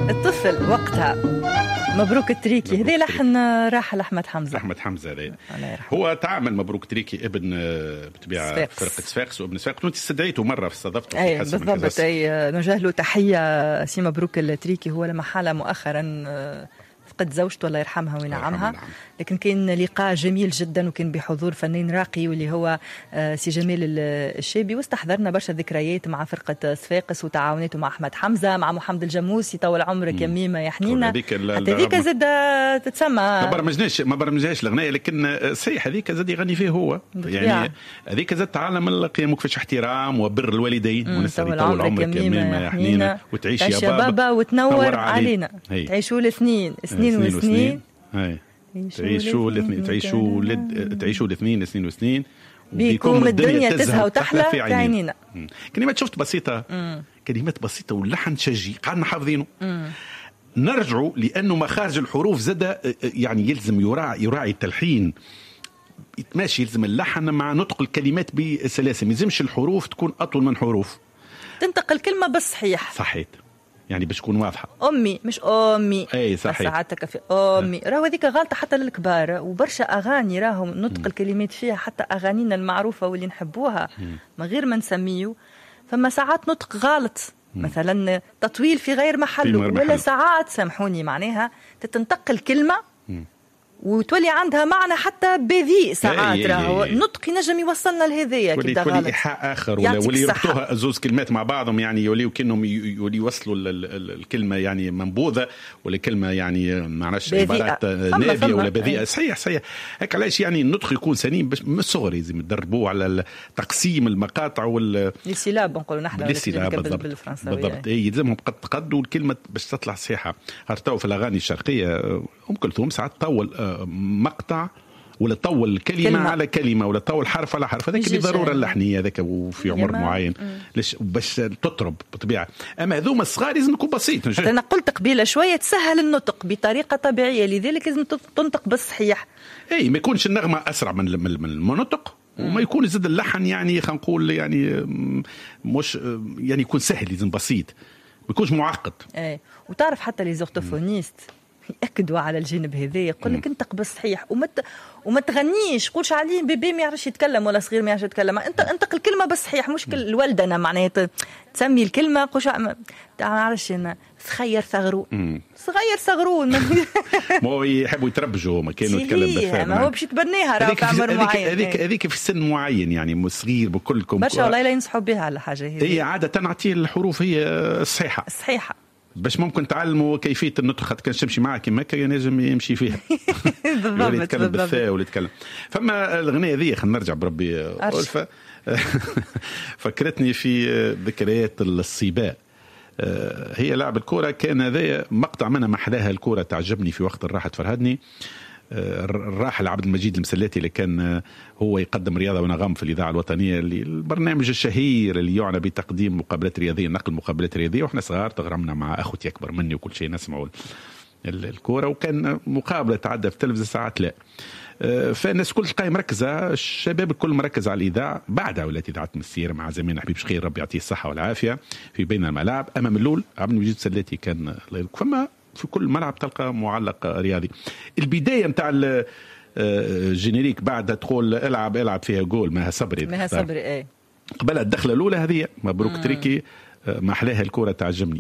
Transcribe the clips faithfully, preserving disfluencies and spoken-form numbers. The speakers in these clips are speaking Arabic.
الطفل وقتها مبروك التريكي. هذا لحن راحل أحمد حمزة. أحمد حمزة هذا هو تعامل مبروك تريكي ابن بطبيعة فرقة صفاقس وابن صفاقس. وانت استدعيته مرة في استضافته أي بالضبط. أي نوجه له تحية سي مبروك التريكي. هو لما حالة مؤخرا فقد زوجته الله يرحمها وينعمها، لكن كان لقاء جميل جدا وكان بحضور فنان راقي واللي هو سي جمال الشابي، واستحضرنا برشا ذكريات مع فرقة صفاقس وتعاوناته مع أحمد حمزة مع محمد الجموسي طول عمرك يا ميمة يا حنينة. هذيك زاد تتسمى ما برمجناش ما برمجهاش الأغنية، لكن صحيح هذيك زاد يغني فيه هو يعني هذيك زاد تعلم القيم وكيفاش احترام وبر الوالدين ونسأل طول عمرك يا ميمة يا حنينة وتعيش يا بابا, بابا وتنور علينا. تعيشوا الاثنين سنين وسنين تعيشوا الاثنين تعيشوا تعيشوا الاثنين سنين وسنين بيكم الدنيا تزهى وتحلى في عينينا. كلمات شفت بسيطة مم. كلمات بسيطة واللحن شجي قعدنا حافظينه. نرجعوا لأنه مخارج الحروف زاد يعني يلزم يراعي يراعي التلحين يتماشي، يلزم اللحن مع نطق الكلمات بسلاسة، ما يلزمش الحروف تكون أطول من حروف، تنطق الكلمة بالصحيح صحيت يعني باش تكون واضحه. امي مش امي اي صحيح ساعاتك في امي أه. راهو هذيك غلطه حتى للكبار، وبرشا اغاني راهو نطق م. الكلمات فيها حتى اغانينا المعروفه واللي نحبوها من غير ما نسميو، فما ساعات نطق غلط م. مثلا تطويل في غير محله، ولا ساعات سامحوني معناها تتنطق الكلمه م. وتولي عندها معنى حتى بذيء ساعات راهو نطق ينجم يوصلنا لهذايا كده غلط تولي إيحاء آخر ولا ولي يربطوها زوز كلمات مع بعضهم يعني يوليو كأنهم يولي يوصلوا الكلمة يعني منبوذة ولا كلمة يعني ما نعرفش عبارات نابية ولا بذيئة. صحيح صحيح هيك علاش يعني النطق يكون سليم باش من الصغر لازم يدربوه على تقسيم المقاطع وال السيلاب نقولوا نحن بالفرنساوية بالضبط. اي يلزمهم قد تقد والكلمة باش تطلع صحيحة. هرتو في الأغاني الشرقية أم كلثوم ساعات طول مقطع ولا طول كلمة, كلمة على كلمة ولا طول حرف على حرف، هذاك بالضرورة اللحنية هذاك وفي عمر معين ليش باش تطرب بطبيعة. أما هذوما الصغار لازم يكون بسيط. أنا قلت قبيلة شوية تسهل النطق بطريقة طبيعية، لذلك لازم تنطق بالصحيح. أي ما يكونش النغمة أسرع من من المنطق وما يكون يزيد اللحن يعني خلينا نقول يعني مش يعني يكون سهل، لازم بسيط ما يكونش معقد. أي وتعرف حتى لي زورتوفونيست يأكدوا على الجانب هذا، يقول لك انطق بالصحيح ومت وما تغنيش قولش عليه بيبي ما يعرفش يتكلم ولا صغير ما يعرفش يتكلم، انت انطق الكلمه بالصحيح. مشكل الوالده انا معناتها تسمي الكلمه قولش ما تعرفش انا صغير ثغرو صغير ثغرو ما هو يحبوا يتربجوا ما كانوا يتكلم بالفهم، ما هو باش يتبنيها راه في عمر معين. هذيك هذيك في سن معين يعني صغير بكلكم برشا والله لا ينصحوا بها على حاجه هذه. هي عاده تعطي الحروف هي الصحيحه الصحيحه باش ممكن تعلموا كيفية النطق كان تمشي معك كما كان ينجم يمشي فيها بالضبط يتكلم بالثاء ولا يتكلم. فما الأغنية ذي خلينا نرجع بربي ألفة فكرتني في ذكريات الصيباء. هي لعب الكورة كان هذا مقطع منها محلاها الكورة تعجبني في وقت الراحة تفرهدني. الراحل عبد المجيد المسلاتي اللي كان هو يقدم رياضة ونغم في الإذاعة الوطنية، اللي البرنامج الشهير اللي يعنى بتقديم مقابلات رياضية نقل مقابلات رياضية، وإحنا صغار تغرمنا مع أخوتي أكبر مني وكل شيء نسمعوا الكورة، وكان مقابلة تعدى في تلفزيون ساعات لا. فالناس كل تلقاي مركزة، الشباب الكل مركز على الإذاعة بعدها ولات إذاعة مسير مع زميلنا حبيب شخير ربي يعطيه الصحة والعافية في بين الملاعب. أما من الأول عبد المجيد المسلاتي كان فما في كل ملعب تلقى معلق رياضي. البداية متاع الجينيريك بعد تقول العب العب فيها جول مها صبري مها صبري ايه قبل الدخلة الأولى هذه مبروك تريكي ما أحلاها الكرة تعجبني.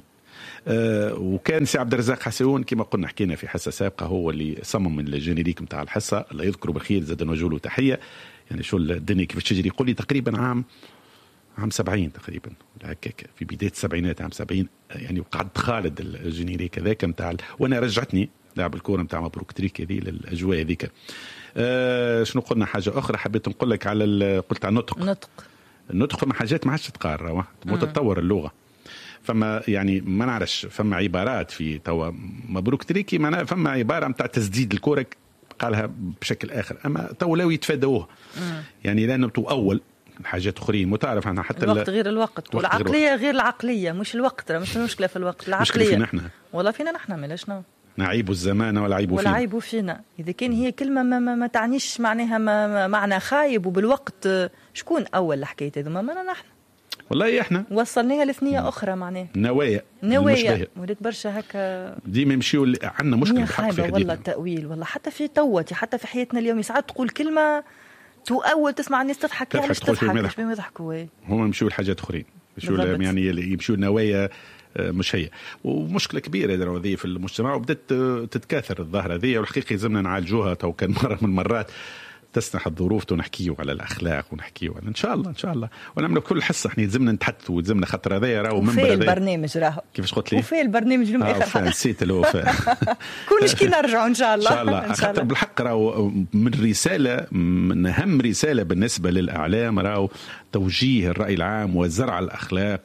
وكان سي عبد الرزاق حسون كما قلنا حكينا في حصة سابقة هو اللي صمم من الجينيريك متاع الحصة، الله يذكره بالخير زاد نوجه له تحية. يعني شو الدنيا كيف تجري يقول لي تقريبا عام عام سبعين تقريبا هكاك في بداية السبعينات عام سبعين يعني وقعد خالد الجينيريك هذاك متاع وانا رجعتني لعب الكورة متاع مبروك تريكي هذه للأجواء هذيك. أه شنو قلنا حاجة أخرى حبيت نقول لك على قلت على النطق. نطق النطق فما حاجات ما عادش تتقارن متطور اللغة، فما يعني ما نعرفش فما عبارات في توا مبروك تريكي ما فما عبارة متاع تسديد الكورة قالها بشكل آخر، أما تو لو يتفادوه يعني لأنه تو أول حاجات أخرين متعرف عنها حتى الوقت غير الوقت والعقلية غير, غير العقلية مش الوقت مش المشكلة في الوقت العقلية فينا نحن والله فينا نحن ملاشنا نعيب الزمان ولا عيبوا فينا ولا عيبوا فينا. إذا كان هي كلمة ما, ما, ما تعنيش معناها ما, ما معنى خايب وبالوقت شكون أول الحكاية هذا ما نحن والله احنا وصلناها لثنيه اخرى معناها نوايا نوايا ولات برشا هكا ديما يمشيو عندنا مشكله بالحق في والله التاويل والله حتى في توتي حتى في حياتنا اليوميه ساعات تقول كلمه تأول تسمع الناس تضحك علاش تضحك باش ما يضحكوا هما يمشيو لحاجات اخرين يمشيو يعني يمشيو نوايا مش هي. ومشكله كبيره هذه في المجتمع وبدات تتكاثر الظاهره هذه والحقيقه لازمنا نعالجوها. تو كان مره من المرات تسنح الظروف ونحكيو على الاخلاق ونحكيو على ان شاء الله ان شاء الله ونعملوا كل حصه احنا لازمنا نتحدثوا ولازمنا خاطر هذايا راهو منبر في البرنامج راهو كيفاش قلت لي وفي البرنامج اليوم اخر نسيت الوفاء كلش كي نرجعوا ان شاء الله ان شاء الله خاطر بالحق راهو من رساله من اهم رساله بالنسبه للاعلام راهو توجيه الراي العام وزرع الاخلاق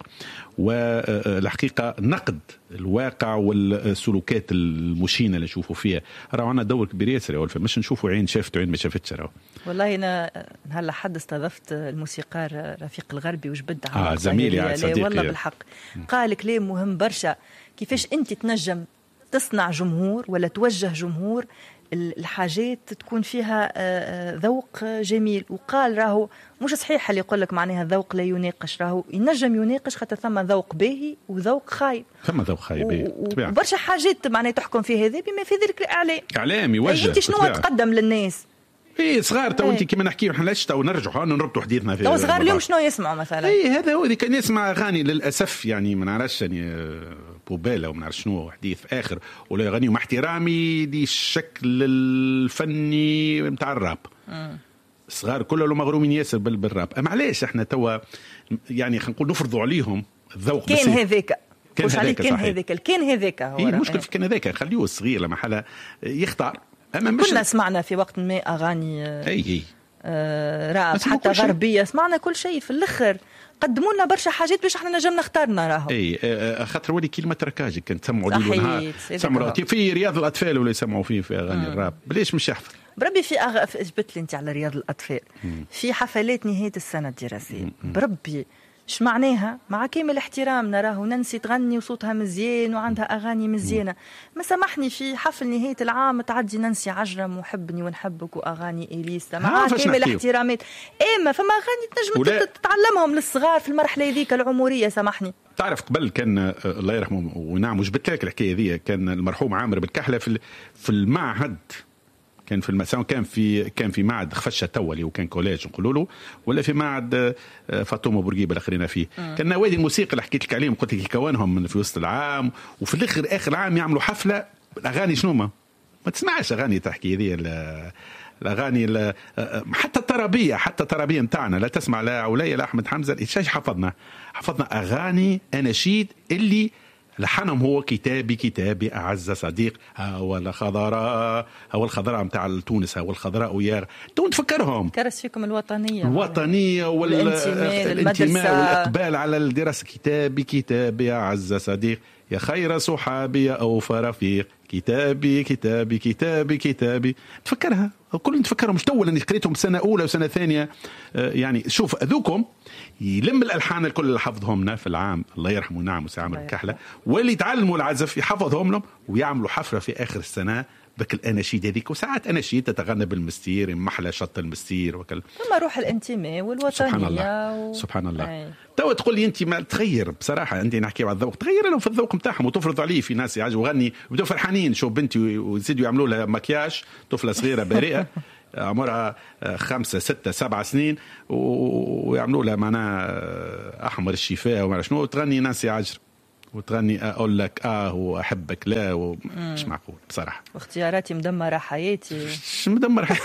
والحقيقة نقد الواقع والسلوكات المشينة اللي نشوفوا فيها. راهو عندنا دور كبير ياسر يا ولفة مش نشوفوا عين شافت وعين ما شافتش. راهو والله أنا هلا حد استضفت الموسيقار رفيق الغربي وجبد آه زميلي على صديقي والله بالحق قال كلام مهم برشا كيفاش أنت تنجم تصنع جمهور ولا توجه جمهور الحاجات تكون فيها ذوق جميل. وقال راهو مش صحيح اللي يقول لك معناها الذوق لا يناقش راهو ينجم يناقش خاطر ثم ذوق باهي وذوق خايب ثم ذوق خايب وبرشا حاجات معناها تحكم في هذا بما في ذلك الاعلام اعلام يوجه انت شنو تقدم للناس ايه صغار تو انت كيما نحكيو احنا لاش تو نرجعوا نربطوا حديثنا في تو صغار اليوم شنو يسمعوا مثلا ايه هذا هو اللي كان يسمع اغاني للاسف يعني ما نعرفش يعني بوبالا وما نعرف شنو حديث اخر ولا اغاني مع احترامي للشكل الفني نتاع الراب الصغار كلهم مغرومين ياسر بالراب. اما علاش احنا توا يعني خلينا نقول نفرضوا عليهم الذوق كان هذاك كان هذاك كان هذاك كان هذاك هو ايه المشكل في كان هذاك خليوه الصغير لما حلا يختار. أما مش كنا سمعنا في وقت ما أغاني أي أي آه راب حتى غربية سمعنا كل شيء في الآخر قدموا لنا برشا حاجات باش احنا نجمنا اختارنا راهو. اي خاطر ولي كلمه ركاجي كان تسمعوا لي ونهار سمعوا في رياض الاطفال ولا يسمعوا فيه في اغاني مم. الراب بليش مش يحفظ بربي في أغ... جبت لي انت على رياض الاطفال مم. في حفلات نهايه السنه الدراسيه بربي اش معناها مع كامل احترامنا راهو ننسي تغني وصوتها مزيان وعندها اغاني مزيانه ما سامحني في حفل نهايه العام تعدي ننسي عجرم وحبني ونحبك واغاني اليسا مع كامل احترامات اما فما اغاني تنجم تتعلمهم للصغار في المرحله هذيك العمريه سامحني. تعرف قبل كان الله يرحمه ونعم وجبت لك الحكايه ذي كان المرحوم عامر بالكحله في في المعهد كان في المساء كان في كان في معهد خفشه تولي وكان كوليج نقولوا له ولا في معهد فاطمه بورقيبه اللي خلينا فيه م. كان نوادي الموسيقى اللي حكيت لك عليهم قلت لك يكونهم من في وسط العام وفي الاخر اخر عام يعملوا حفله الاغاني شنو ما ما تسمعش اغاني تحكي ذي الاغاني حتى الطربيه حتى الطربيه نتاعنا لا تسمع لا عوليه لا احمد حمزه ايش حفظنا حفظنا اغاني اناشيد اللي لحنهم هو كتابي كتابي أعز صديق هو الخضراء هو الخضراء متاع تونس هو الخضراء ويا تون تفكرهم كرس فيكم الوطنية الوطنية والانتماء والإقبال على الدراسة كتابي كتابي أعز صديق يا خير صحابي يا أوفى رفيق كتابي كتابي كتابي كتابي تفكرها كل تفكرهم مش تو اللي قريتهم سنة أولى وسنة ثانية يعني شوف أذوكم يلم الألحان الكل اللي حفظهمنا في العام الله يرحمه نعم وسعامر الكحلة واللي يتعلموا العزف يحفظهم لهم ويعملوا حفرة في آخر السنة بك الأناشيد هذيك وساعات أناشيد تتغنى بالمستير محلى شط المستير وكل ثم روح الانتماء والوطنية سبحان الله و... سبحان الله تو تقول لي أنت ما تغير بصراحة عندي نحكي على الذوق تغير لهم في الذوق متاعهم وتفرض عليه في ناس يعجبوا غني وبدوا فرحانين شوف بنتي ويزيدوا يعملوا لها مكياج طفلة صغيرة بريئة عمرها خمسة ستة سبعة سنين ويعملوا لها معناها أحمر الشفاء وما شنو تغني نانسي عجر وتغني أقول لك آه وأحبك لا ومش معقول بصراحة واختياراتي مدمرة حياتي مش مدمرة حياتي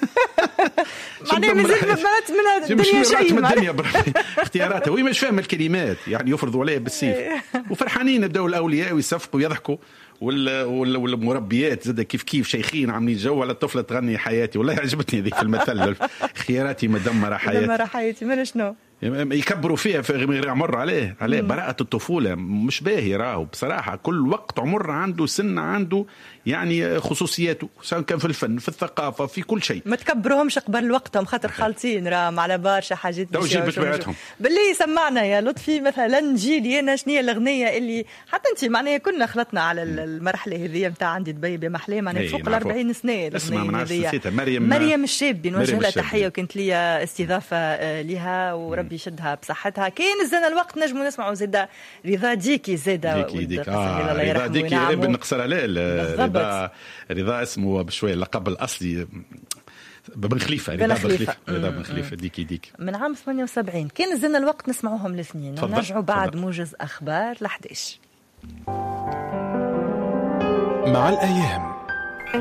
معناها مازال مرات منها الدنيا شيء من الدنيا اختياراتها وهي مش فاهم الكلمات يعني يفرضوا عليها بالسيف وفرحانين بدأوا الأولياء ويصفقوا ويضحكوا والمربيات زاد كيف كيف شيخين عاملين جو على الطفلة تغني حياتي والله عجبتني ذيك في المثل خياراتي مدمرة حياتي مدمرة حياتي من شنو يكبروا فيها في غير عمر عليه عليه براءة الطفولة مش باهي راهو بصراحة كل وقت عمر عنده سن عنده يعني خصوصياته سواء كان في الفن في الثقافة في كل شيء ما تكبرهمش قبل وقتهم خاطر خالطين راهم على برشا حاجات توجيه بتبعتهم باللي سمعنا يا لطفي مثلا جيلي أنا شنية الأغنية اللي حتى أنت معناها كنا خلطنا على المرحلة هذه متاع عندي دبي بمحلاه معناها فوق الأربعين سنة الأغنية هذه مريم مريم الشابي نوجه لها تحية وكانت لي استضافة لها وربي بيشدها بصحتها. كاين زنا الوقت نجموا نسمعوا زيدا رضا ديكي زيدا ديكي ديكي آه رضا ديكي ابن نقصر هلال. رضا رضا اسمه بشويه اللقب الاصلي بن خليفه. رضا بن خليفه رضا بن خليفه ديكي ديكي من عام ثمانية وسبعين. كاين زنا الوقت نسمعوهم الاثنين. نرجعوا بعد فضل. موجز اخبار لحداش مع الايام.